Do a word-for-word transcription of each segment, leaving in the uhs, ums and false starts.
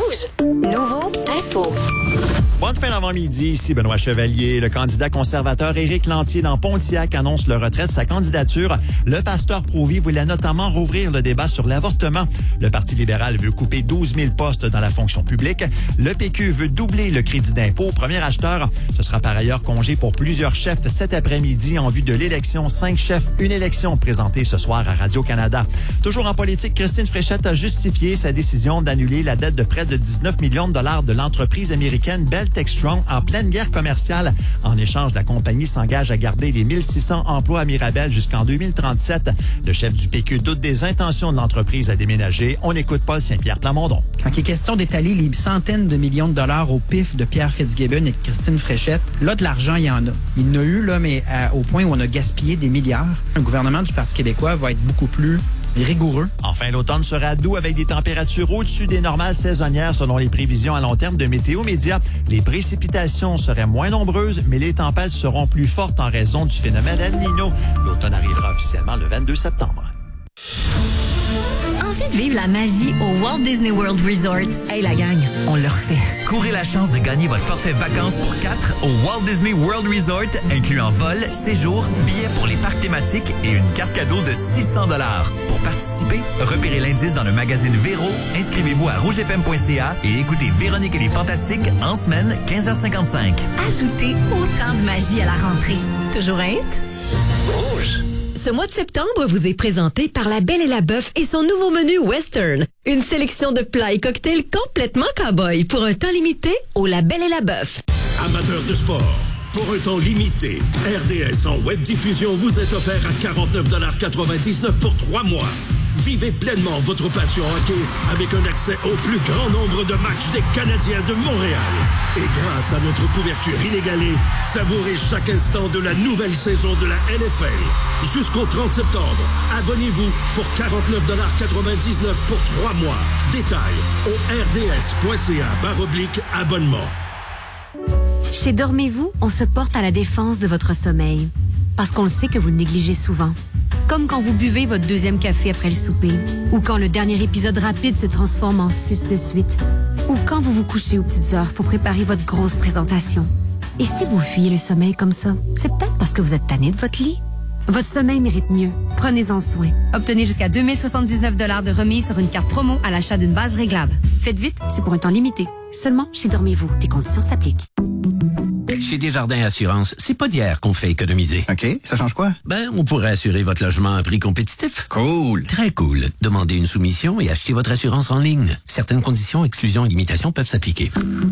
Rouge. Nouveau info. Bonne fin d'avant-midi, ici Benoît Chevalier. Le candidat conservateur Éric Lantier dans Pontiac annonce le retrait de sa candidature. Le pasteur Prouvi voulait notamment rouvrir le débat sur l'avortement. Le Parti libéral veut couper douze mille postes dans la fonction publique. Le P Q veut doubler le crédit d'impôt au premier acheteur. Ce sera par ailleurs congé pour plusieurs chefs cet après-midi en vue de l'élection cinq chefs, une élection présentée ce soir à Radio-Canada. Toujours en politique, Christine Fréchette a justifié sa décision d'annuler la dette de près de dix-neuf millions de dollars de l'entreprise américaine Bell Textron en pleine guerre commerciale. En échange, la compagnie s'engage à garder les mille six cents emplois à Mirabel jusqu'en deux mille trente-sept. Le chef du P Q doute des intentions de l'entreprise à déménager. On écoute Paul Saint-Pierre Plamondon. Quand il est question d'étaler les centaines de millions de dollars au pif de Pierre Fitzgibbon et de Christine Fréchette, là, de l'argent, il y en a. Il y en a eu, là, mais à, au point où on a gaspillé des milliards. Le gouvernement du Parti québécois va être beaucoup plus rigoureux. Enfin, l'automne sera doux avec des températures au-dessus des normales saisonnières selon les prévisions à long terme de Météo Média. Les précipitations seraient moins nombreuses, mais les tempêtes seront plus fortes en raison du phénomène El Niño. L'automne arrivera officiellement le vingt-deux septembre. Envie de vivre la magie au Walt Disney World Resort? Hey la gang, on le refait. Courez la chance de gagner votre forfait vacances pour quatre au Walt Disney World Resort, incluant vol, séjour, billets pour les parcs thématiques et une carte cadeau de six cents dollars. Pour participer, repérez l'indice dans le magazine Véro, inscrivez-vous à rouge f m point c a et écoutez Véronique et les Fantastiques en semaine quinze heures cinquante-cinq. Ajoutez autant de magie à la rentrée. Toujours un hit? Rouge. Ce mois de septembre vous est présenté par La Belle et la Bœuf et son nouveau menu Western. Une sélection de plats et cocktails complètement cow-boy pour un temps limité au La Belle et la Bœuf. Amateurs de sport, pour un temps limité, R D S en web diffusion vous est offert à quarante-neuf quatre-vingt-dix-neuf pour trois mois. Vivez pleinement votre passion hockey avec un accès au plus grand nombre de matchs des Canadiens de Montréal. Et grâce à notre couverture inégalée, savourez chaque instant de la nouvelle saison de la N F L. Jusqu'au trente septembre, abonnez-vous pour quarante-neuf quatre-vingt-dix-neuf pour trois mois. Détails au r d s point c a barre oblique abonnement. Chez Dormez-vous, on se porte à la défense de votre sommeil. Parce qu'on le sait que vous le négligez souvent. Comme quand vous buvez votre deuxième café après le souper, ou quand le dernier épisode rapide se transforme en six de suite, ou quand vous vous couchez aux petites heures pour préparer votre grosse présentation. Et si vous fuyez le sommeil comme ça, c'est peut-être parce que vous êtes tanné de votre lit. Votre sommeil mérite mieux. Prenez-en soin. Obtenez jusqu'à deux mille soixante-dix-neuf dollars de remise sur une carte promo à l'achat d'une base réglable. Faites vite, c'est pour un temps limité. Seulement chez Dormez-vous. Des conditions s'appliquent. Chez Desjardins Assurance, c'est pas d'hier qu'on fait économiser. OK, ça change quoi? Ben, on pourrait assurer votre logement à un prix compétitif. Cool. Très cool. Demandez une soumission et achetez votre assurance en ligne. Certaines conditions, exclusions et limitations peuvent s'appliquer.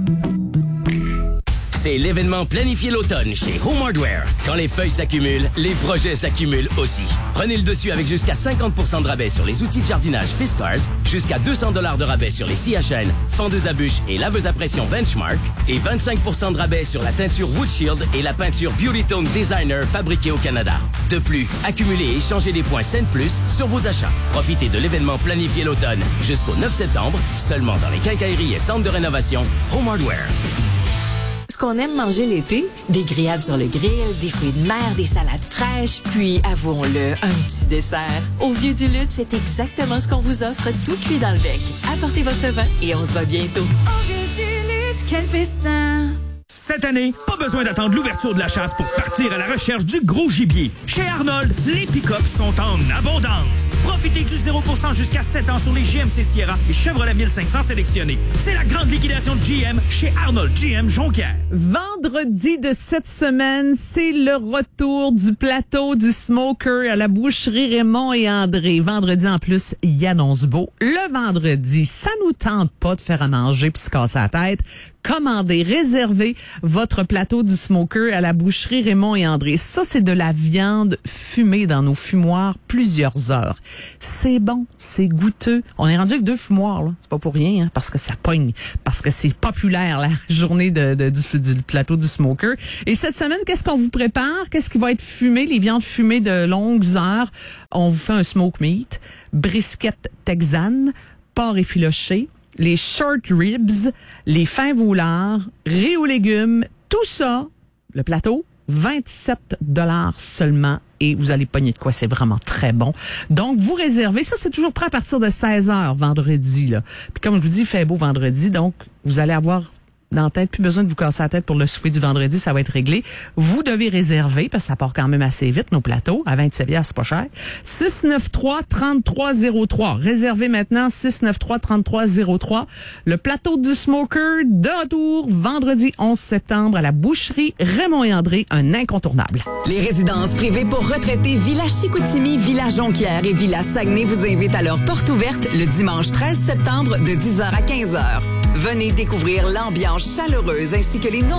C'est l'événement Planifier l'automne chez Home Hardware. Quand les feuilles s'accumulent, les projets s'accumulent aussi. Prenez le dessus avec jusqu'à cinquante pour cent de rabais sur les outils de jardinage Fiskars, jusqu'à deux cents dollars de rabais sur les scies à chêne, fendeuses à bûches et laveuses à pression Benchmark, et vingt-cinq pour cent de rabais sur la teinture Wood Shield et la peinture Beauty Tone Designer fabriquée au Canada. De plus, accumulez et échangez des points Scène Plus sur vos achats. Profitez de l'événement Planifier l'automne jusqu'au neuf septembre, seulement dans les quincailleries et centres de rénovation Home Hardware. Ce qu'on aime manger l'été, des grillades sur le grill, des fruits de mer, des salades fraîches, puis, avouons-le, un petit dessert. Au Vieux du Lutte, c'est exactement ce qu'on vous offre, tout cuit dans le bec. Apportez votre vin et on se voit bientôt. Au Vieux du Lutte, quel festin! Cette année, pas besoin d'attendre l'ouverture de la chasse pour partir à la recherche du gros gibier. Chez Arnold, les pick-up sont en abondance. Profitez du zéro pour cent jusqu'à sept ans sur les G M C Sierra et Chevrolet mille cinq cents sélectionnés. C'est la grande liquidation de G M chez Arnold G M Jonquière. Vendredi de cette semaine, c'est le retour du plateau du Smoker à la boucherie Raymond et André. Vendredi en plus, il annonce beau. Le vendredi, ça nous tente pas de faire à manger puis se casser la tête. Commandez, réservez votre plateau du Smoker à la boucherie Raymond et André. Ça, c'est de la viande fumée dans nos fumoirs plusieurs heures. C'est bon, c'est goûteux. On est rendu avec deux fumoirs, là. C'est pas pour rien, hein, parce que ça pogne, parce que c'est populaire, la journée de, de, du, du plateau du Smoker. Et cette semaine, qu'est-ce qu'on vous prépare? Qu'est-ce qui va être fumé? Les viandes fumées de longues heures. On vous fait un smoke meat, brisket texane, porc effiloché, les short ribs, les fins voulards, riz aux légumes, tout ça, le plateau, vingt-sept dollars seulement et vous allez pogner de quoi. C'est vraiment très bon. Donc, vous réservez. Ça, c'est toujours prêt à partir de seize heures vendredi, là. Puis comme je vous dis, il fait beau vendredi, donc vous allez avoir dans la tête, plus besoin de vous casser la tête pour le souper du vendredi, ça va être réglé. Vous devez réserver, parce que ça part quand même assez vite, nos plateaux. À vingt-sept dollars, c'est pas cher. six neuf trois, trente-trois zéro trois. Réservez maintenant, six neuf trois, trente-trois zéro trois. Le plateau du Smoker, de retour, vendredi onze septembre, à la boucherie Raymond et André, un incontournable. Les résidences privées pour retraités Villa Chicoutimi, Villa Jonquière et Villa Saguenay vous invitent à leur porte ouverte le dimanche treize septembre de dix heures à quinze heures. Venez découvrir l'ambiance chaleureuse ainsi que les